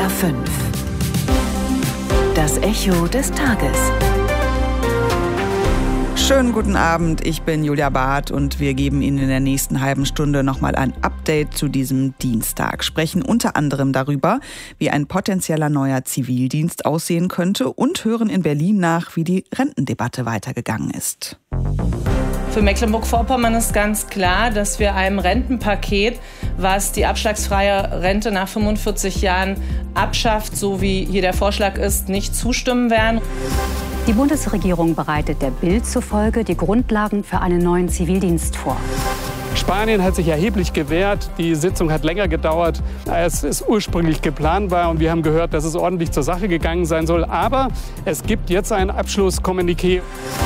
SWR5. Das Echo des Tages. Schönen guten Abend, ich bin Julia Barth und wir geben Ihnen in der nächsten halben Stunde nochmal ein Update zu diesem Dienstag. Sprechen unter anderem darüber, wie ein potenzieller neuer Zivildienst aussehen könnte und hören in Berlin nach, wie die Rentendebatte weitergegangen ist. Für Mecklenburg-Vorpommern ist ganz klar, dass wir einem Rentenpaket, was die abschlagsfreie Rente nach 45 Jahren abschafft, so wie hier der Vorschlag ist, nicht zustimmen werden. Die Bundesregierung bereitet der Bild zufolge die Grundlagen für einen neuen Zivildienst vor. Spanien hat sich erheblich gewehrt. Die Sitzung hat länger gedauert, als es ursprünglich geplant war. Und wir haben gehört, dass es ordentlich zur Sache gegangen sein soll. Aber es gibt jetzt ein Abschlusskommuniqué.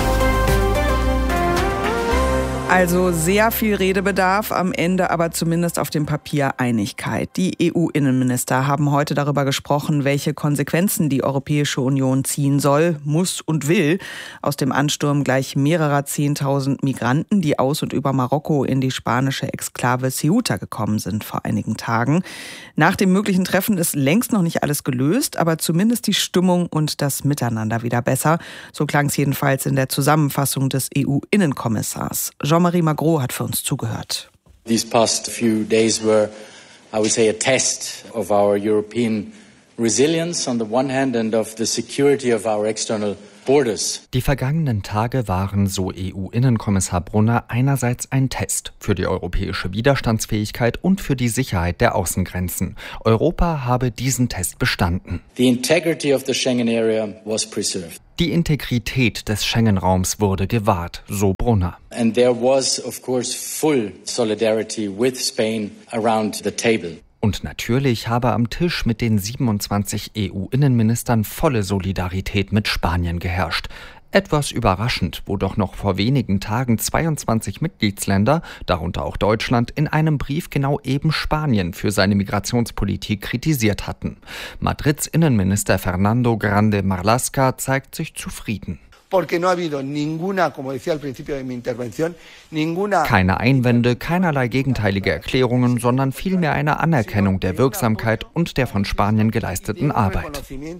Also sehr viel Redebedarf, am Ende aber zumindest auf dem Papier Einigkeit. Die EU-Innenminister haben heute darüber gesprochen, welche Konsequenzen die Europäische Union ziehen soll, muss und will aus dem Ansturm gleich mehrerer 10.000 Migranten, die aus und über Marokko in die spanische Exklave Ceuta gekommen sind vor einigen Tagen. Nach dem möglichen Treffen ist längst noch nicht alles gelöst, aber zumindest die Stimmung und das Miteinander wieder besser. So klang es jedenfalls in der Zusammenfassung des EU-Innenkommissars. Jean-Marie Magro hat für uns zugehört. These past few days were, I would say, a test of our European resilience on the one hand and of the security of our external borders. Die vergangenen Tage waren, so EU-Innenkommissar Brunner, einerseits ein Test für die europäische Widerstandsfähigkeit und für die Sicherheit der Außengrenzen. Europa habe diesen Test bestanden. The integrity of the Schengen area was preserved. Die Integrität des Schengen-Raums wurde gewahrt, so Brunner. And there was, of course, full solidarity with Spain around the table. Und natürlich habe am Tisch mit den 27 EU-Innenministern volle Solidarität mit Spanien geherrscht. Etwas überraschend, wo doch noch vor wenigen Tagen 22 Mitgliedsländer, darunter auch Deutschland, in einem Brief genau eben Spanien für seine Migrationspolitik kritisiert hatten. Madrids Innenminister Fernando Grande Marlaska zeigt sich zufrieden. Keine Einwände, keinerlei gegenteilige Erklärungen, sondern vielmehr eine Anerkennung der Wirksamkeit und der von Spanien geleisteten Arbeit.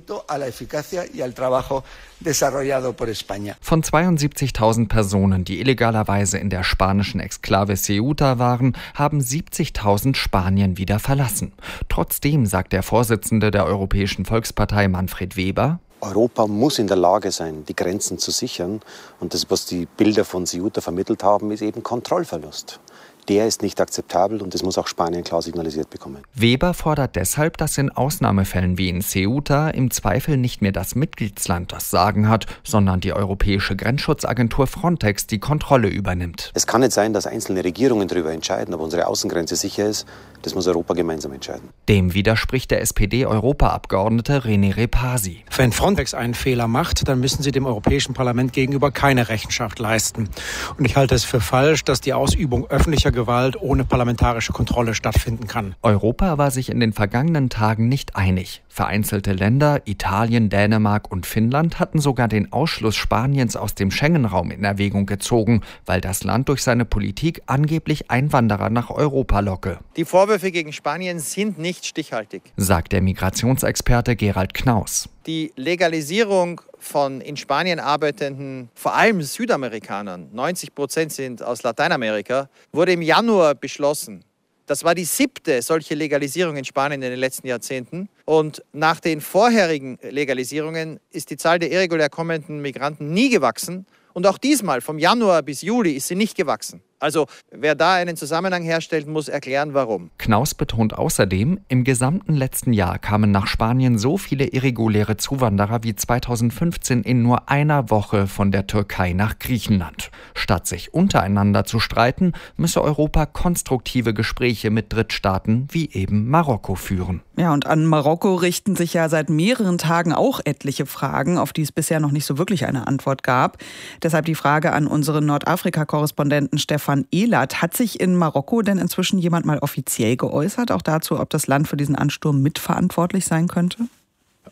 Von 72.000 Personen, die illegalerweise in der spanischen Exklave Ceuta waren, haben 70.000 Spanien wieder verlassen. Trotzdem sagt der Vorsitzende der Europäischen Volkspartei Manfred Weber: Europa muss in der Lage sein, die Grenzen zu sichern. Und das, was die Bilder von Ceuta vermittelt haben, ist eben Kontrollverlust. Der ist nicht akzeptabel und das muss auch Spanien klar signalisiert bekommen. Weber fordert deshalb, dass in Ausnahmefällen wie in Ceuta im Zweifel nicht mehr das Mitgliedsland das Sagen hat, sondern die europäische Grenzschutzagentur Frontex die Kontrolle übernimmt. Es kann nicht sein, dass einzelne Regierungen darüber entscheiden, ob unsere Außengrenze sicher ist. Das muss Europa gemeinsam entscheiden. Dem widerspricht der SPD-Europaabgeordnete René Repasi. Wenn Frontex einen Fehler macht, dann müssen sie dem Europäischen Parlament gegenüber keine Rechenschaft leisten. Und ich halte es für falsch, dass die Ausübung öffentlicher Gewalt ohne parlamentarische Kontrolle stattfinden kann. Europa war sich in den vergangenen Tagen nicht einig. Vereinzelte Länder, Italien, Dänemark und Finnland hatten sogar den Ausschluss Spaniens aus dem Schengen-Raum in Erwägung gezogen, weil das Land durch seine Politik angeblich Einwanderer nach Europa locke. Die Vorwürfe gegen Spanien sind nicht stichhaltig, sagt der Migrationsexperte Gerald Knaus. Die Legalisierung von in Spanien arbeitenden, vor allem Südamerikanern, 90% sind aus Lateinamerika, wurde im Januar beschlossen. Das war die 7. solche Legalisierung in Spanien in den letzten Jahrzehnten. Und nach den vorherigen Legalisierungen ist die Zahl der irregulär kommenden Migranten nie gewachsen. Und auch diesmal, vom Januar bis Juli, ist sie nicht gewachsen. Also wer da einen Zusammenhang herstellt, muss erklären, warum. Knaus betont außerdem, im gesamten letzten Jahr kamen nach Spanien so viele irreguläre Zuwanderer wie 2015 in nur einer Woche von der Türkei nach Griechenland. Statt sich untereinander zu streiten, müsse Europa konstruktive Gespräche mit Drittstaaten wie eben Marokko führen. Ja, und an Marokko richten sich ja seit mehreren Tagen auch etliche Fragen, auf die es bisher noch nicht so wirklich eine Antwort gab. Deshalb die Frage an unseren Nordafrika-Korrespondenten Stefan Ehlert. Hat sich in Marokko denn inzwischen jemand mal offiziell geäußert, auch dazu, ob das Land für diesen Ansturm mitverantwortlich sein könnte?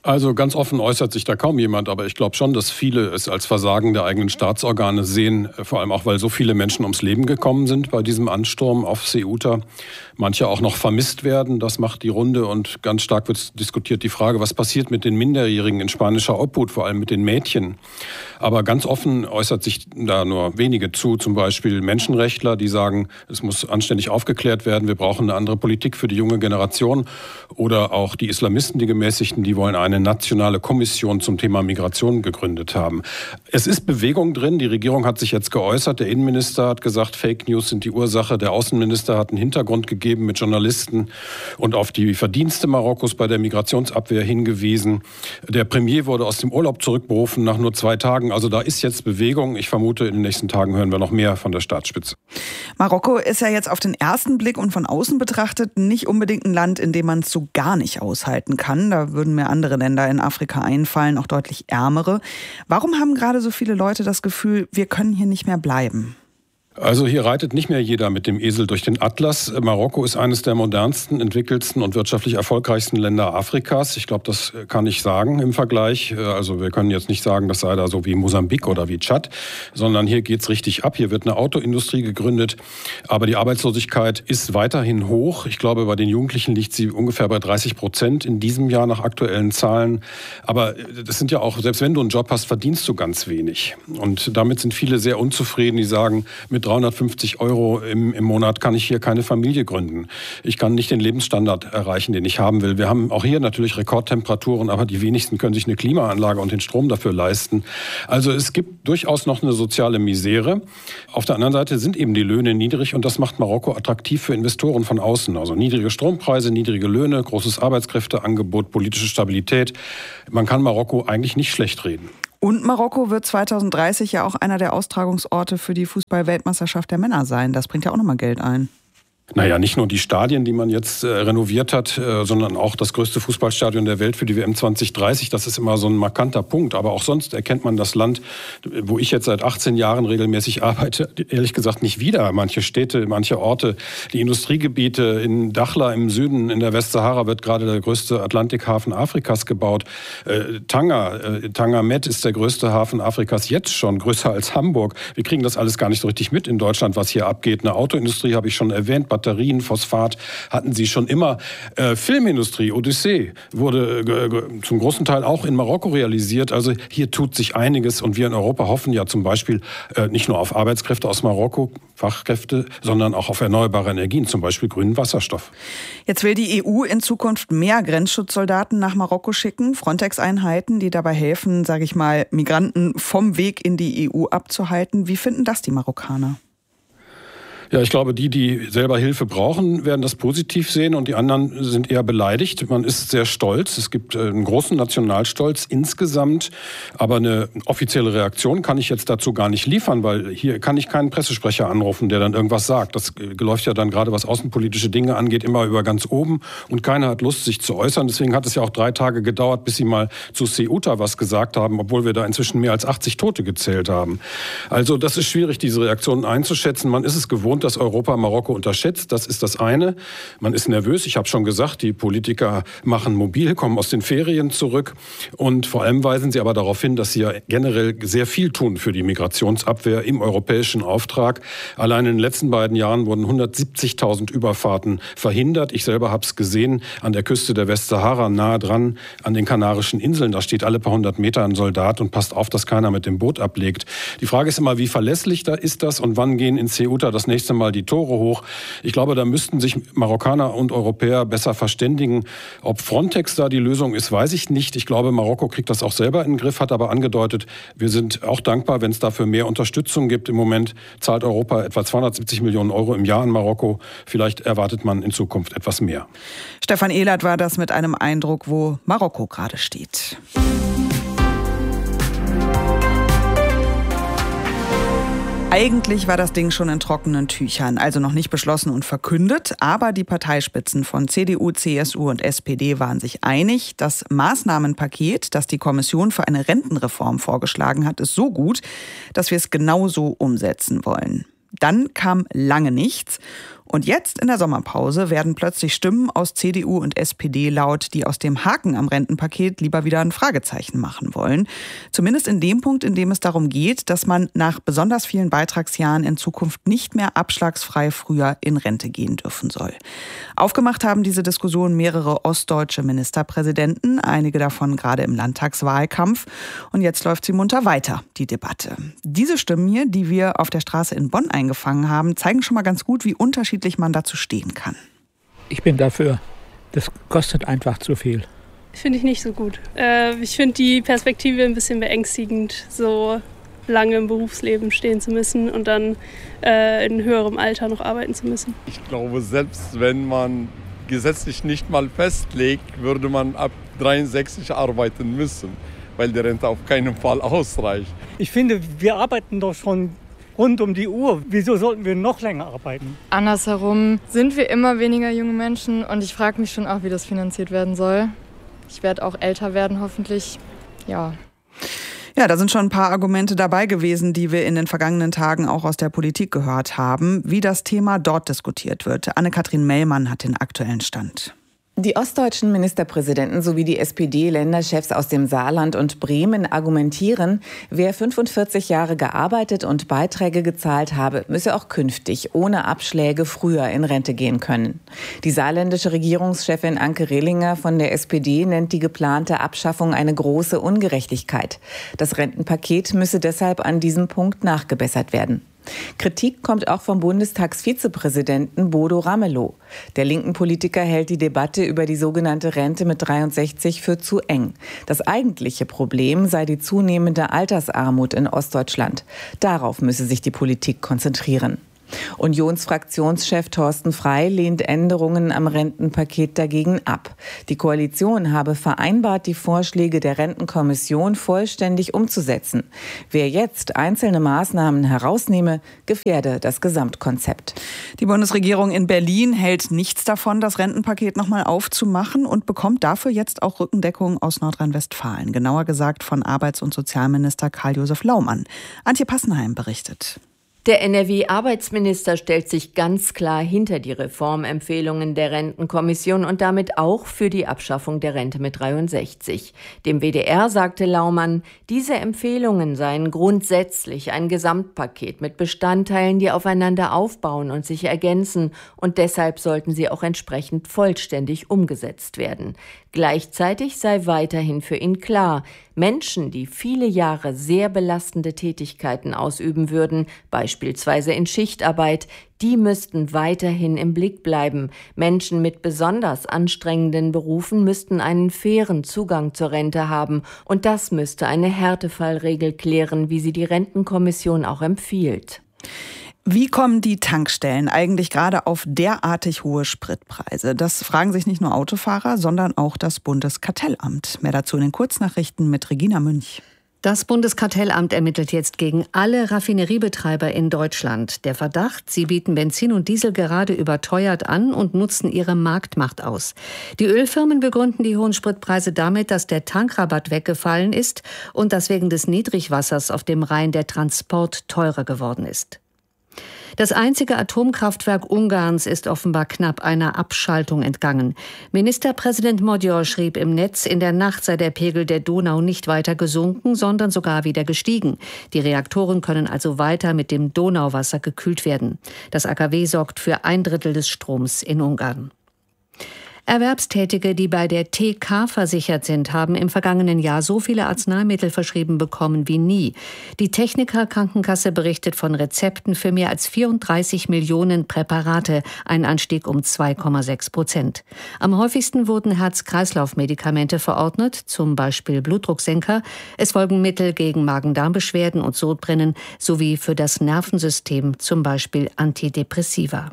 Also ganz offen äußert sich da kaum jemand, aber ich glaube schon, dass viele es als Versagen der eigenen Staatsorgane sehen, vor allem auch, weil so viele Menschen ums Leben gekommen sind bei diesem Ansturm auf Ceuta. Manche auch noch vermisst werden, das macht die Runde und ganz stark wird diskutiert die Frage, was passiert mit den Minderjährigen in spanischer Obhut, vor allem mit den Mädchen. Aber ganz offen äußert sich da nur wenige zu, zum Beispiel Menschenrechtler, die sagen, es muss anständig aufgeklärt werden, wir brauchen eine andere Politik für die junge Generation. Oder auch die Islamisten, die Gemäßigten, die wollen eine nationale Kommission zum Thema Migration gegründet haben. Es ist Bewegung drin, die Regierung hat sich jetzt geäußert, der Innenminister hat gesagt, Fake News sind die Ursache, der Außenminister hat einen Hintergrund gegeben mit Journalisten und auf die Verdienste Marokkos bei der Migrationsabwehr hingewiesen. Der Premier wurde aus dem Urlaub zurückberufen nach nur 2 Tagen, also da ist jetzt Bewegung. Ich vermute, in den nächsten Tagen hören wir noch mehr von der Staatsspitze. Marokko ist ja jetzt auf den ersten Blick und von außen betrachtet nicht unbedingt ein Land, in dem man es so gar nicht aushalten kann. Da würden mir andere Länder in Afrika einfallen, auch deutlich ärmere. Warum haben gerade so viele Leute das Gefühl, wir können hier nicht mehr bleiben? Also hier reitet nicht mehr jeder mit dem Esel durch den Atlas. Marokko ist eines der modernsten, entwickelsten und wirtschaftlich erfolgreichsten Länder Afrikas. Ich glaube, das kann ich sagen im Vergleich. Also wir können jetzt nicht sagen, das sei da so wie Mosambik oder wie Tschad, sondern hier geht's richtig ab. Hier wird eine Autoindustrie gegründet, aber die Arbeitslosigkeit ist weiterhin hoch. Ich glaube, bei den Jugendlichen liegt sie ungefähr bei 30% in diesem Jahr nach aktuellen Zahlen. Aber das sind ja auch, selbst wenn du einen Job hast, verdienst du ganz wenig. Und damit sind viele sehr unzufrieden, die sagen, mit 350 € im Monat kann ich hier keine Familie gründen. Ich kann nicht den Lebensstandard erreichen, den ich haben will. Wir haben auch hier natürlich Rekordtemperaturen, aber die wenigsten können sich eine Klimaanlage und den Strom dafür leisten. Also es gibt durchaus noch eine soziale Misere. Auf der anderen Seite sind eben die Löhne niedrig und das macht Marokko attraktiv für Investoren von außen. Also niedrige Strompreise, niedrige Löhne, großes Arbeitskräfteangebot, politische Stabilität. Man kann Marokko eigentlich nicht schlecht reden. Und Marokko wird 2030 ja auch einer der Austragungsorte für die Fußball-Weltmeisterschaft der Männer sein. Das bringt ja auch nochmal Geld ein. Naja, nicht nur die Stadien, die man jetzt renoviert hat, sondern auch das größte Fußballstadion der Welt für die WM 2030. Das ist immer so ein markanter Punkt. Aber auch sonst erkennt man das Land, wo ich jetzt seit 18 Jahren regelmäßig arbeite, ehrlich gesagt nicht wieder. Manche Städte, manche Orte, die Industriegebiete in Dakhla im Süden, in der Westsahara wird gerade der größte Atlantikhafen Afrikas gebaut. Tangamet ist der größte Hafen Afrikas jetzt schon, größer als Hamburg. Wir kriegen das alles gar nicht so richtig mit in Deutschland, was hier abgeht. Eine Autoindustrie habe ich schon erwähnt. Batterien, Phosphat hatten sie schon immer. Filmindustrie, Odyssee, wurde zum großen Teil auch in Marokko realisiert. Also hier tut sich einiges und wir in Europa hoffen ja zum Beispiel nicht nur auf Arbeitskräfte aus Marokko, Fachkräfte, sondern auch auf erneuerbare Energien, zum Beispiel grünen Wasserstoff. Jetzt will die EU in Zukunft mehr Grenzschutzsoldaten nach Marokko schicken, Frontex-Einheiten, die dabei helfen, sage ich mal, Migranten vom Weg in die EU abzuhalten. Wie finden das die Marokkaner? Ja, ich glaube, die selber Hilfe brauchen, werden das positiv sehen und die anderen sind eher beleidigt. Man ist sehr stolz. Es gibt einen großen Nationalstolz insgesamt, aber eine offizielle Reaktion kann ich jetzt dazu gar nicht liefern, weil hier kann ich keinen Pressesprecher anrufen, der dann irgendwas sagt. Das läuft ja dann gerade, was außenpolitische Dinge angeht, immer über ganz oben und keiner hat Lust, sich zu äußern. Deswegen hat es ja auch 3 Tage gedauert, bis sie mal zu Ceuta was gesagt haben, obwohl wir da inzwischen mehr als 80 Tote gezählt haben. Also das ist schwierig, diese Reaktionen einzuschätzen. Man ist es gewohnt, dass Europa Marokko unterschätzt. Das ist das eine. Man ist nervös. Ich habe schon gesagt, die Politiker machen mobil, kommen aus den Ferien zurück. Und vor allem weisen sie aber darauf hin, dass sie ja generell sehr viel tun für die Migrationsabwehr im europäischen Auftrag. Allein in den letzten 2 Jahren wurden 170.000 Überfahrten verhindert. Ich selber habe es gesehen an der Küste der Westsahara, nahe dran an den Kanarischen Inseln. Da steht alle paar 100 Meter ein Soldat und passt auf, dass keiner mit dem Boot ablegt. Die Frage ist immer, wie verlässlich da ist das und wann gehen in Ceuta das nächste Mal die Tore hoch. Ich glaube, da müssten sich Marokkaner und Europäer besser verständigen. Ob Frontex da die Lösung ist, weiß ich nicht. Ich glaube, Marokko kriegt das auch selber in den Griff, hat aber angedeutet, wir sind auch dankbar, wenn es dafür mehr Unterstützung gibt. Im Moment zahlt Europa etwa 270 Millionen € im Jahr an Marokko. Vielleicht erwartet man in Zukunft etwas mehr. Stefan Ehlert war das mit einem Eindruck, wo Marokko gerade steht. Eigentlich war das Ding schon in trockenen Tüchern, also noch nicht beschlossen und verkündet. Aber die Parteispitzen von CDU, CSU und SPD waren sich einig. Das Maßnahmenpaket, das die Kommission für eine Rentenreform vorgeschlagen hat, ist so gut, dass wir es genauso umsetzen wollen. Dann kam lange nichts Und jetzt in der Sommerpause werden plötzlich Stimmen aus CDU und SPD laut, die aus dem Haken am Rentenpaket lieber wieder ein Fragezeichen machen wollen. Zumindest in dem Punkt, in dem es darum geht, dass man nach besonders vielen Beitragsjahren in Zukunft nicht mehr abschlagsfrei früher in Rente gehen dürfen soll. Aufgemacht haben diese Diskussion mehrere ostdeutsche Ministerpräsidenten, einige davon gerade im Landtagswahlkampf. Und jetzt läuft sie munter weiter, die Debatte. Diese Stimmen hier, die wir auf der Straße in Bonn eingefangen haben, zeigen schon mal ganz gut, wie unterschiedlich man dazu stehen kann. Ich bin dafür. Das kostet einfach zu viel. Finde ich nicht so gut. Ich finde die Perspektive ein bisschen beängstigend, so lange im Berufsleben stehen zu müssen und dann in höherem Alter noch arbeiten zu müssen. Ich glaube, selbst wenn man gesetzlich nicht mal festlegt, würde man ab 63 arbeiten müssen, weil die Rente auf keinen Fall ausreicht. Ich finde, wir arbeiten doch schon rund um die Uhr. Wieso sollten wir noch länger arbeiten? Andersherum sind wir immer weniger junge Menschen und ich frage mich schon auch, wie das finanziert werden soll. Ich werde auch älter werden, hoffentlich. Ja, da sind schon ein paar Argumente dabei gewesen, die wir in den vergangenen Tagen auch aus der Politik gehört haben, wie das Thema dort diskutiert wird. Anne-Kathrin Mellmann hat den aktuellen Stand. Die ostdeutschen Ministerpräsidenten sowie die SPD-Länderchefs aus dem Saarland und Bremen argumentieren, wer 45 Jahre gearbeitet und Beiträge gezahlt habe, müsse auch künftig ohne Abschläge früher in Rente gehen können. Die saarländische Regierungschefin Anke Rehlinger von der SPD nennt die geplante Abschaffung eine große Ungerechtigkeit. Das Rentenpaket müsse deshalb an diesem Punkt nachgebessert werden. Kritik kommt auch vom Bundestagsvizepräsidenten Bodo Ramelow. Der linken Politiker hält die Debatte über die sogenannte Rente mit 63 für zu eng. Das eigentliche Problem sei die zunehmende Altersarmut in Ostdeutschland. Darauf müsse sich die Politik konzentrieren. Unionsfraktionschef Thorsten Frey lehnt Änderungen am Rentenpaket dagegen ab. Die Koalition habe vereinbart, die Vorschläge der Rentenkommission vollständig umzusetzen. Wer jetzt einzelne Maßnahmen herausnehme, gefährde das Gesamtkonzept. Die Bundesregierung in Berlin hält nichts davon, das Rentenpaket nochmal aufzumachen und bekommt dafür jetzt auch Rückendeckung aus Nordrhein-Westfalen. Genauer gesagt von Arbeits- und Sozialminister Karl-Josef Laumann. Antje Passenheim berichtet. Der NRW-Arbeitsminister stellt sich ganz klar hinter die Reformempfehlungen der Rentenkommission und damit auch für die Abschaffung der Rente mit 63. Dem WDR sagte Laumann, diese Empfehlungen seien grundsätzlich ein Gesamtpaket mit Bestandteilen, die aufeinander aufbauen und sich ergänzen, und deshalb sollten sie auch entsprechend vollständig umgesetzt werden. Gleichzeitig sei weiterhin für ihn klar, Menschen, die viele Jahre sehr belastende Tätigkeiten ausüben würden, beispielsweise in Schichtarbeit, die müssten weiterhin im Blick bleiben. Menschen mit besonders anstrengenden Berufen müssten einen fairen Zugang zur Rente haben, und das müsste eine Härtefallregel klären, wie sie die Rentenkommission auch empfiehlt. Wie kommen die Tankstellen eigentlich gerade auf derartig hohe Spritpreise? Das fragen sich nicht nur Autofahrer, sondern auch das Bundeskartellamt. Mehr dazu in den Kurznachrichten mit Regina Münch. Das Bundeskartellamt ermittelt jetzt gegen alle Raffineriebetreiber in Deutschland. Der Verdacht, sie bieten Benzin und Diesel gerade überteuert an und nutzen ihre Marktmacht aus. Die Ölfirmen begründen die hohen Spritpreise damit, dass der Tankrabatt weggefallen ist und dass wegen des Niedrigwassers auf dem Rhein der Transport teurer geworden ist. Das einzige Atomkraftwerk Ungarns ist offenbar knapp einer Abschaltung entgangen. Ministerpräsident Magyar schrieb im Netz, in der Nacht sei der Pegel der Donau nicht weiter gesunken, sondern sogar wieder gestiegen. Die Reaktoren können also weiter mit dem Donauwasser gekühlt werden. Das AKW sorgt für 1/3 des Stroms in Ungarn. Erwerbstätige, die bei der TK versichert sind, haben im vergangenen Jahr so viele Arzneimittel verschrieben bekommen wie nie. Die Techniker Krankenkasse berichtet von Rezepten für mehr als 34 Millionen Präparate, ein Anstieg um 2,6%. Am häufigsten wurden Herz-Kreislauf-Medikamente verordnet, zum Beispiel Blutdrucksenker. Es folgen Mittel gegen Magen-Darm-Beschwerden und Sodbrennen sowie für das Nervensystem, zum Beispiel Antidepressiva.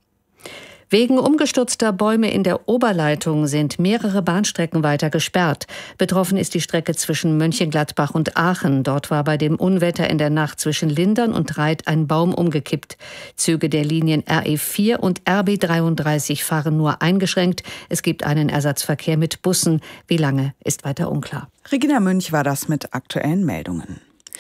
Wegen umgestürzter Bäume in der Oberleitung sind mehrere Bahnstrecken weiter gesperrt. Betroffen ist die Strecke zwischen Mönchengladbach und Aachen. Dort war bei dem Unwetter in der Nacht zwischen Lindern und Reit ein Baum umgekippt. Züge der Linien RE4 und RB33 fahren nur eingeschränkt. Es gibt einen Ersatzverkehr mit Bussen. Wie lange, ist weiter unklar. Regina Münch war das mit aktuellen Meldungen.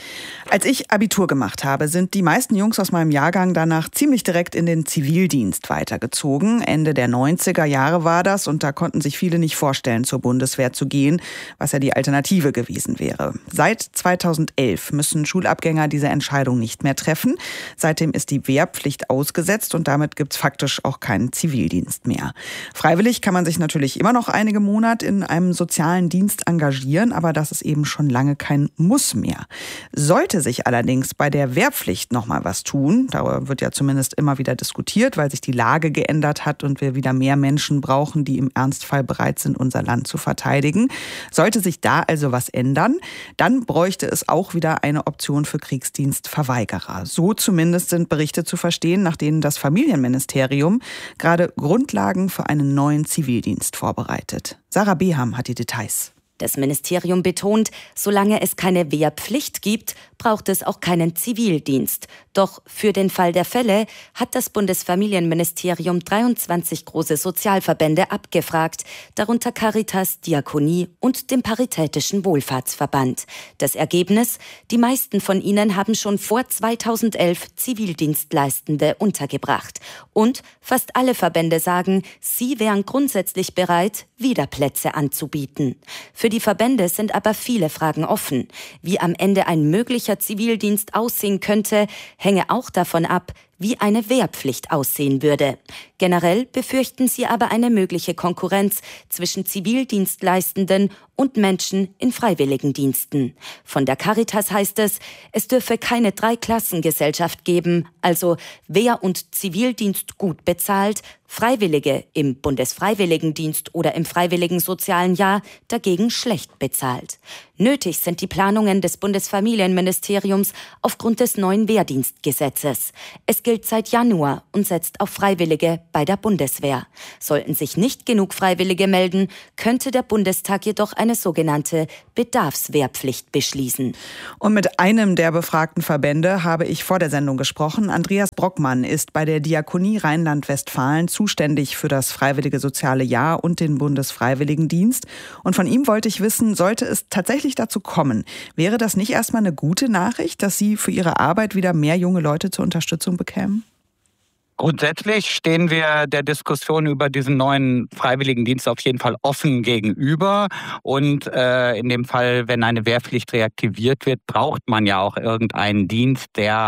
Als ich Abitur gemacht habe, sind die meisten Jungs aus meinem Jahrgang danach ziemlich direkt in den Zivildienst weitergezogen. Ende der 90er Jahre war das und da konnten sich viele nicht vorstellen, zur Bundeswehr zu gehen, was ja die Alternative gewesen wäre. Seit 2011 müssen Schulabgänger diese Entscheidung nicht mehr treffen. Seitdem ist die Wehrpflicht ausgesetzt und damit gibt es faktisch auch keinen Zivildienst mehr. Freiwillig kann man sich natürlich immer noch einige Monate in einem sozialen Dienst engagieren, aber das ist eben schon lange kein Muss mehr. Sollte sich allerdings bei der Wehrpflicht noch mal was tun, darüber wird ja zumindest immer wieder diskutiert, weil sich die Lage geändert hat und wir wieder mehr Menschen brauchen, die im Ernstfall bereit sind, unser Land zu verteidigen. Sollte sich da also was ändern, dann bräuchte es auch wieder eine Option für Kriegsdienstverweigerer. So zumindest sind Berichte zu verstehen, nach denen das Familienministerium gerade Grundlagen für einen neuen Zivildienst vorbereitet. Sarah Beham hat die Details. Das Ministerium betont, solange es keine Wehrpflicht gibt, braucht es auch keinen Zivildienst. Doch für den Fall der Fälle hat das Bundesfamilienministerium 23 große Sozialverbände abgefragt, darunter Caritas, Diakonie und dem Paritätischen Wohlfahrtsverband. Das Ergebnis? Die meisten von ihnen haben schon vor 2011 Zivildienstleistende untergebracht. Und fast alle Verbände sagen, sie wären grundsätzlich bereit, wieder Plätze anzubieten. Für die Verbände sind aber viele Fragen offen. Wie am Ende ein möglicher Zivildienst aussehen könnte, hänge auch davon ab, wie eine Wehrpflicht aussehen würde. Generell befürchten sie aber eine mögliche Konkurrenz zwischen Zivildienstleistenden und Menschen in Freiwilligendiensten. Von der Caritas heißt es, es dürfe keine Dreiklassengesellschaft geben, also Wehr- und Zivildienst gut bezahlt, Freiwillige im Bundesfreiwilligendienst oder im Freiwilligen Sozialen Jahr dagegen schlecht bezahlt. Nötig sind die Planungen des Bundesfamilienministeriums aufgrund des neuen Wehrdienstgesetzes. Es gilt seit Januar und setzt auf Freiwillige bei der Bundeswehr. Sollten sich nicht genug Freiwillige melden, könnte der Bundestag jedoch eine sogenannte Bedarfswehrpflicht beschließen. Und mit einem der befragten Verbände habe ich vor der Sendung gesprochen. Andreas Brockmann ist bei der Diakonie Rheinland-Westfalen zuständig für das Freiwillige Soziale Jahr und den Bundesfreiwilligendienst. Und von ihm wollte ich wissen, sollte es tatsächlich dazu kommen, wäre das nicht erstmal eine gute Nachricht, dass Sie für Ihre Arbeit wieder mehr junge Leute zur Unterstützung bekämen? Grundsätzlich stehen wir der Diskussion über diesen neuen Freiwilligendienst auf jeden Fall offen gegenüber. Und in dem Fall, wenn eine Wehrpflicht reaktiviert wird, braucht man ja auch irgendeinen Dienst,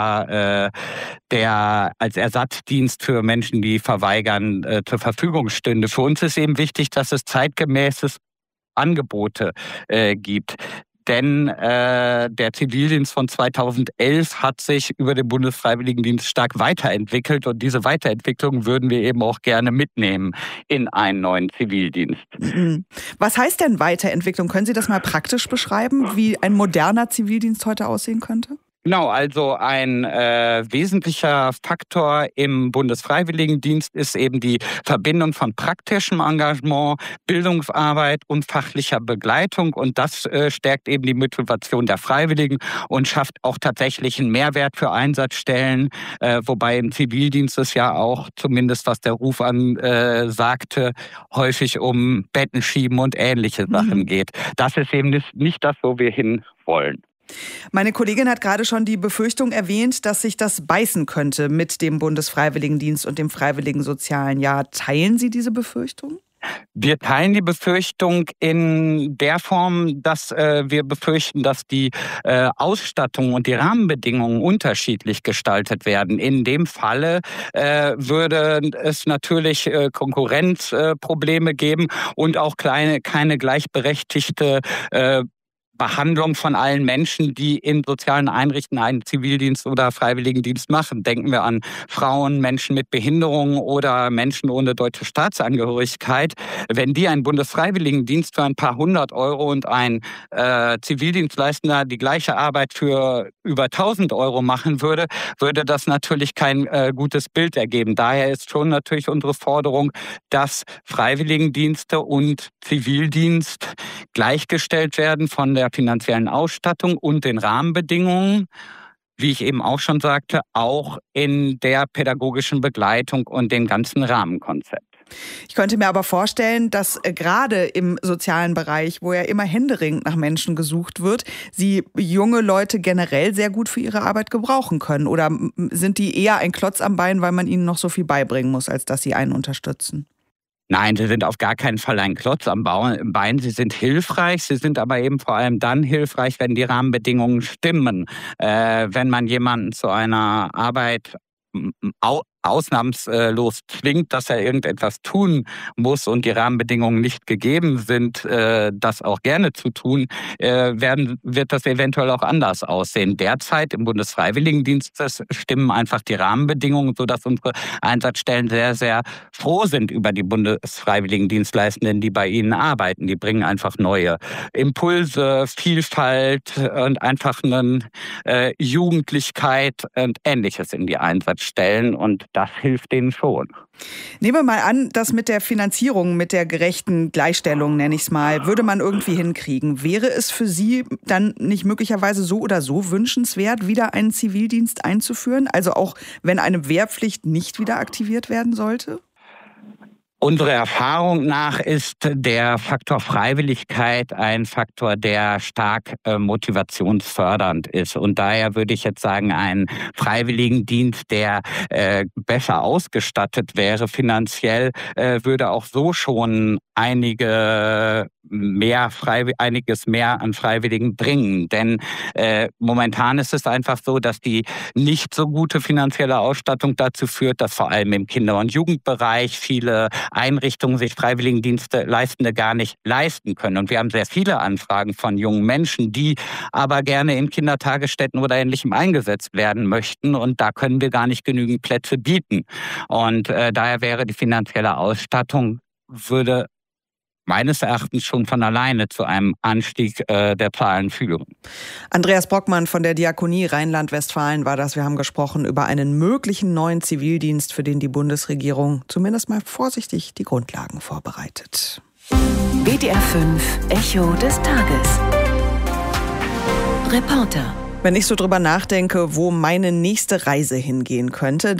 der als Ersatzdienst für Menschen, die verweigern, zur Verfügung stünde. Für uns ist eben wichtig, dass es zeitgemäßes Angebote gibt. Denn der Zivildienst von 2011 hat sich über den Bundesfreiwilligendienst stark weiterentwickelt und diese Weiterentwicklung würden wir eben auch gerne mitnehmen in einen neuen Zivildienst. Was heißt denn Weiterentwicklung? Können Sie das mal praktisch beschreiben, wie ein moderner Zivildienst heute aussehen könnte? Genau, also ein wesentlicher Faktor im Bundesfreiwilligendienst ist eben die Verbindung von praktischem Engagement, Bildungsarbeit und fachlicher Begleitung. Und das stärkt eben die Motivation der Freiwilligen und schafft auch tatsächlich einen Mehrwert für Einsatzstellen. Wobei im Zivildienst es ja auch, zumindest was der Ruf sagte, häufig um Bettenschieben und ähnliche Sachen geht. Das ist eben nicht das, wo wir hin wollen. Meine Kollegin hat gerade schon die Befürchtung erwähnt, dass sich das beißen könnte mit dem Bundesfreiwilligendienst und dem Freiwilligen Sozialen Jahr. Teilen Sie diese Befürchtung? Wir teilen die Befürchtung in der Form, dass wir befürchten, dass die Ausstattung und die Rahmenbedingungen unterschiedlich gestaltet werden. In dem Falle würde es natürlich Konkurrenzprobleme geben und auch keine gleichberechtigte Behandlung von allen Menschen, die in sozialen Einrichtungen einen Zivildienst oder Freiwilligendienst machen. Denken wir an Frauen, Menschen mit Behinderungen oder Menschen ohne deutsche Staatsangehörigkeit. Wenn die einen Bundesfreiwilligendienst für ein paar 100 Euro und ein Zivildienstleistender die gleiche Arbeit für über 1000 Euro machen würde, würde das natürlich kein gutes Bild ergeben. Daher ist schon natürlich unsere Forderung, dass Freiwilligendienste und Zivildienst gleichgestellt werden von der finanziellen Ausstattung und den Rahmenbedingungen, wie ich eben auch schon sagte, auch in der pädagogischen Begleitung und dem ganzen Rahmenkonzept. Ich könnte mir aber vorstellen, dass gerade im sozialen Bereich, wo ja immer händeringend nach Menschen gesucht wird, Sie junge Leute generell sehr gut für ihre Arbeit gebrauchen können. Oder sind die eher ein Klotz am Bein, weil man ihnen noch so viel beibringen muss, als dass sie einen unterstützen? Nein, sie sind auf gar keinen Fall ein Klotz am Bein. Sie sind hilfreich. Sie sind aber eben vor allem dann hilfreich, wenn die Rahmenbedingungen stimmen. Wenn man jemanden zu einer Arbeit ausnahmslos zwingt, dass er irgendetwas tun muss und die Rahmenbedingungen nicht gegeben sind, das auch gerne zu tun, wird das eventuell auch anders aussehen. Derzeit im Bundesfreiwilligendienst stimmen einfach die Rahmenbedingungen, sodass unsere Einsatzstellen sehr, sehr froh sind über die Bundesfreiwilligendienstleistenden, die bei ihnen arbeiten. Die bringen einfach neue Impulse, Vielfalt und einfach eine Jugendlichkeit und Ähnliches in die Einsatzstellen, und das hilft denen schon. Nehmen wir mal an, dass mit der Finanzierung, mit der gerechten Gleichstellung, nenne ich es mal, würde man irgendwie hinkriegen. Wäre es für Sie dann nicht möglicherweise so oder so wünschenswert, wieder einen Zivildienst einzuführen? Also auch wenn eine Wehrpflicht nicht wieder aktiviert werden sollte? Unserer Erfahrung nach ist der Faktor Freiwilligkeit ein Faktor, der stark motivationsfördernd ist. Und daher würde ich jetzt sagen, ein Freiwilligendienst, der besser ausgestattet wäre finanziell, würde auch so schon einiges mehr an Freiwilligen bringen. Denn momentan ist es einfach so, dass die nicht so gute finanzielle Ausstattung dazu führt, dass vor allem im Kinder- und Jugendbereich viele Einrichtungen sich Freiwilligendienste Leistende gar nicht leisten können. Und wir haben sehr viele Anfragen von jungen Menschen, die aber gerne in Kindertagesstätten oder Ähnlichem eingesetzt werden möchten. Und da können wir gar nicht genügend Plätze bieten. Und daher wäre die finanzielle Ausstattung, würde meines Erachtens schon von alleine zu einem Anstieg der Zahlen führen. Andreas Brockmann von der Diakonie Rheinland-Westfalen war das. Wir haben gesprochen über einen möglichen neuen Zivildienst, für den die Bundesregierung zumindest mal vorsichtig die Grundlagen vorbereitet. WDR 5 Echo des Tages. Reporter. Wenn ich so drüber nachdenke, wo meine nächste Reise hingehen könnte,